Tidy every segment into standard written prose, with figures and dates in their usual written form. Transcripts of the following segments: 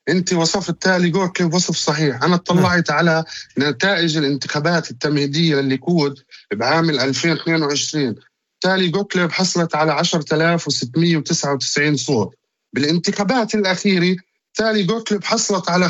أنت وصفت تالي جوتليب وصف صحيح. أنا اطلعت على نتائج الانتخابات التمهيدية للليكود بعام 2022. تالي جوتليب حصلت على 10,699 صوت. بالانتخابات الأخيرة تالي جوتليب حصلت على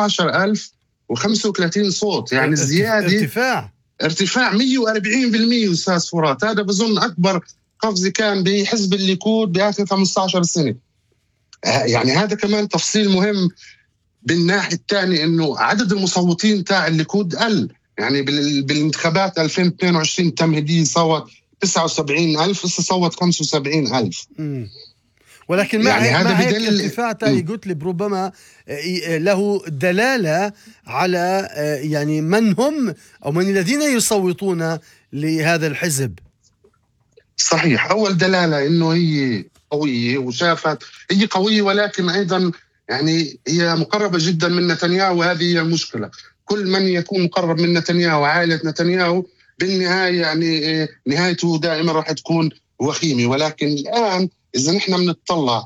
15,035 صوت، يعني زيادة ارتفاع 140%. أستاذ فرات، هذا بظن أكبر قفزة كان بحزب الليكود بآخر 15 سنة. يعني هذا كمان تفصيل مهم. بالناحية الثانية إنه عدد المصوتين تاع الليكود قل، يعني بالانتخابات 2022 التمهيدية صوت 79,000، هسه صوت 75,000. ولكن مع يعني هذا هيك ارتفاع تالي جوتليب ربما له دلالة على يعني من هم أو من الذين يصوتون لهذا الحزب. صحيح، أول دلالة إنه هي قوية، وشافت هي قوية، ولكن أيضا يعني هي مقربة جدا من نتنياهو، وهذه هي المشكلة. كل من يكون مقرب من نتنياهو وعائلة نتنياهو بالنهاية يعني نهايته دائما راح تكون وخيمة. ولكن الآن إذا نحن بنطلع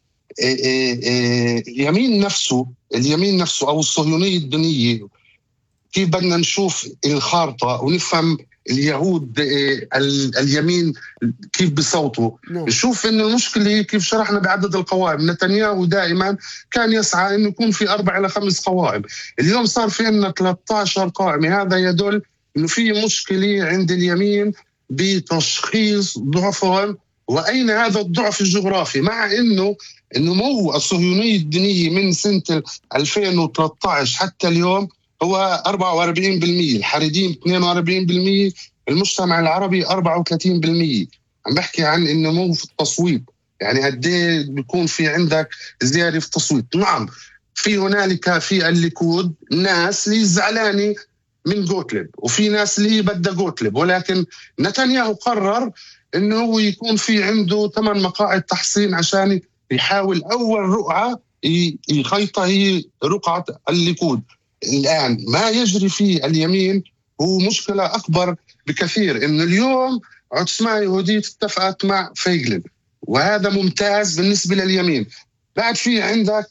اليمين نفسه أو الصهيونية الدينية، كيف بدنا نشوف الخارطة ونفهم اليهود اليمين كيف بصوتوا. نشوف إنه المشكلة كيف شرحنا بعدد القوائم. نتنياهو دائما كان يسعى إنه يكون في 4 إلى 5 قوائم، اليوم صار في عندنا 13 قائمة. هذا يدل إنه في مشكلة عند اليمين بتشخيص ضعفهم وأين هذا الضعف الجغرافي. مع إنه النمو الصهيونية الدينية من سنة 2013 حتى اليوم هو 44%، الحريديم 42%، المجتمع العربي 34%. عم بحكي عن النمو في التصويت، يعني قد ايه بيكون في عندك زيادة في التصويت. نعم، في هنالك في الليكود ناس اللي زعلانة من جوتليب وفي ناس اللي بدها جوتليب، ولكن نتنياهو قرر انه هو يكون في عنده 8 مقاعد تحصين عشان يحاول اول رقعة يخيطها هي رقعة الليكود. الآن ما يجري في اليمين هو مشكلة أكبر بكثير. إنه اليوم عثمة يهودية اتفقت مع فيغلين، وهذا ممتاز بالنسبة لليمين. بعد في عندك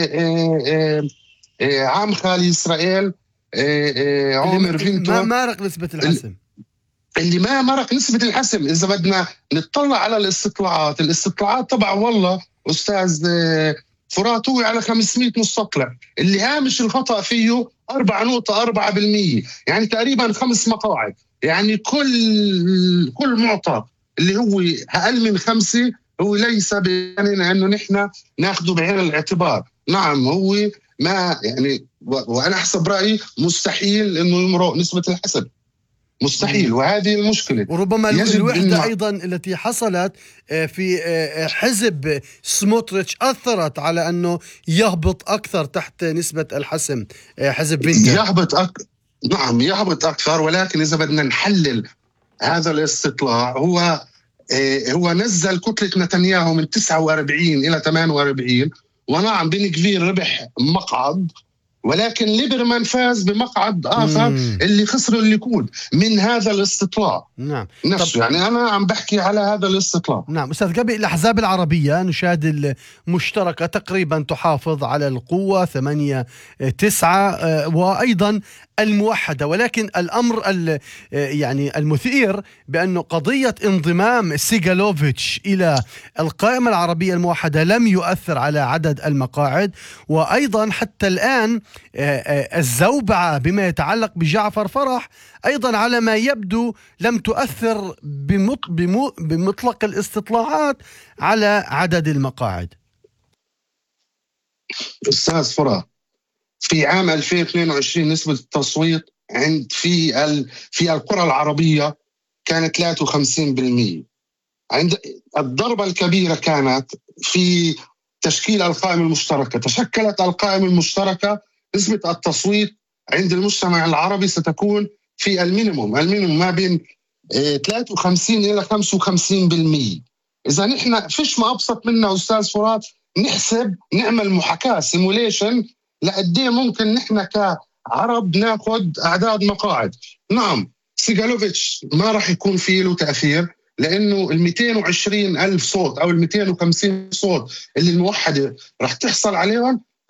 عام خالي إسرائيل عمر فينتو ما مارق نسبة الحسم، اللي ما مرق نسبة الحسم. إذا بدنا نطلع على الاستطلاعات طبعا والله أستاذ فرات هو على 500 مستطلع، اللي هامش الخطأ فيه 4.4%، يعني تقريبا 5 مقاعد. يعني كل معطى اللي هو أقل من 5 هو ليس بيعنينا أنه نحن ناخده بعين الاعتبار. نعم، هو ما يعني، وأنا حسب رأيي مستحيل أنه يمرق نسبة الحسم، مستحيل. وهذه المشكلة. وربما الوحدة أيضا التي حصلت في حزب سموتريتش أثرت على أنه يهبط أكثر تحت نسبة الحسم. حزب فينتر نعم يهبط أكثر. ولكن إذا بدنا نحلل هذا الاستطلاع، هو نزل كتلة نتنياهو من 49 إلى 48. ونعم بن كفير ربح مقعد، ولكن ليبرمان فاز بمقعد آخر اللي خسر الليكود من هذا الاستطلاع. نعم نفسه. يعني أنا عم بحكي على هذا الاستطلاع. نعم أستاذ قبي، الأحزاب العربية نشاهد المشتركة تقريبا تحافظ على القوة 8-9، وأيضا الموحدة. ولكن الأمر يعني المثير بأنه قضية انضمام سيغالوفيتش إلى القائمة العربية الموحدة لم يؤثر على عدد المقاعد، وأيضا حتى الآن الزوبعة بما يتعلق بجعفر فرح أيضا على ما يبدو لم تؤثر بمطلق الاستطلاعات على عدد المقاعد. أستاذ فرح، في عام 2022 نسبة التصويت في القرى العربية كانت 53%. عند الضربة الكبيرة كانت في تشكيل القائمة المشتركة. تشكلت القائمة المشتركة، نسبة التصويت عند المجتمع العربي ستكون في المينيموم ما بين 53 إلى 55%. إذا نحن فيش ما أبسط منا أستاذ فرات نعمل محاكاة سيموليشن لقديه ممكن نحن كعرب ناخد أعداد مقاعد. نعم، سيغالوفيتش ما راح يكون فيه له تأثير، لأنه 220,000 صوت أو 250 صوت اللي الموحدة راح تحصل عليهم